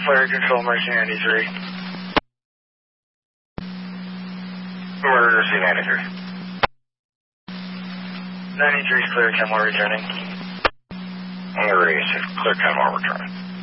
Flare control, emergency 93. Emergency 93. 93 is clear, Kenmore returning. Clear, Kenmore returning.